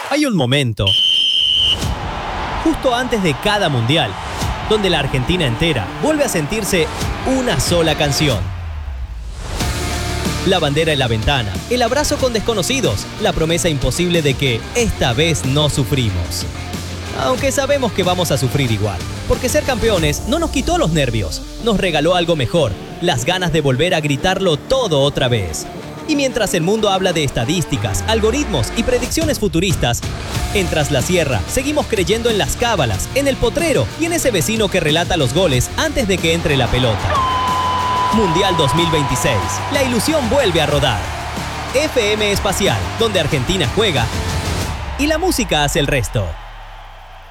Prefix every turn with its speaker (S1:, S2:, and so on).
S1: Hay un momento, justo antes de cada mundial, donde la Argentina entera vuelve a sentirse una sola canción. La bandera en la ventana, el abrazo con desconocidos, la promesa imposible de que esta vez no sufrimos. Aunque sabemos que vamos a sufrir igual, porque ser campeones no nos quitó los nervios, nos regaló algo mejor, las ganas de volver a gritarlo todo otra vez. Y mientras el mundo habla de estadísticas, algoritmos y predicciones futuristas, en Tras la Sierra seguimos creyendo en las cábalas, en el potrero y en ese vecino que relata los goles antes de que entre la pelota. Mundial 2026. La ilusión vuelve a rodar. FM Espacial, donde Argentina juega y la música hace el resto.